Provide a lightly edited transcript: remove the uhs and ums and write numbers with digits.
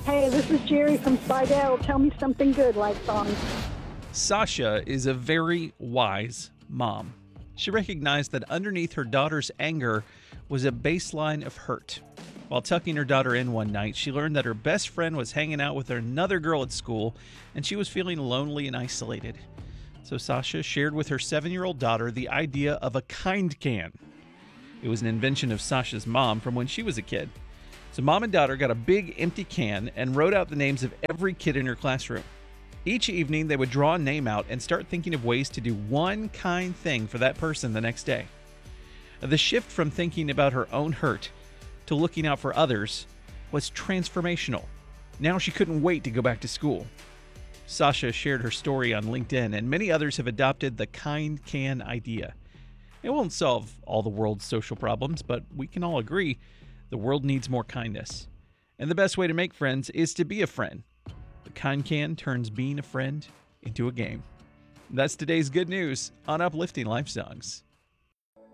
Hey, this is Jerry from Slidell. Tell me something good like song. Sasha is a very wise mom. She recognized that underneath her daughter's anger was a baseline of hurt. While tucking her daughter in one night, she learned that her best friend was hanging out with another girl at school and she was feeling lonely and isolated. So Sasha shared with her 7-year-old daughter the idea of a kind can. It was an invention of Sasha's mom from when she was a kid. So mom and daughter got a big empty can and wrote out the names of every kid in her classroom. Each evening, they would draw a name out and start thinking of ways to do one kind thing for that person the next day. The shift from thinking about her own hurt to looking out for others was transformational. Now she couldn't wait to go back to school. Sasha shared her story on LinkedIn, and many others have adopted the kind can idea. It won't solve all the world's social problems, but we can all agree the world needs more kindness. And the best way to make friends is to be a friend. The kind can turns being a friend into a game. That's today's good news on Uplifting Life Songs.